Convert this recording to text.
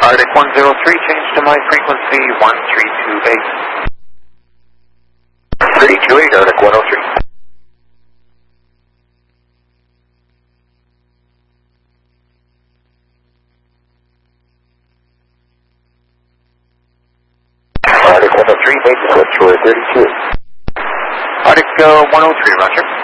Arctic 103, change to my frequency 1328. 328, Arctic 103. Arctic 103, make the switch for 32. Arctic 103, roger.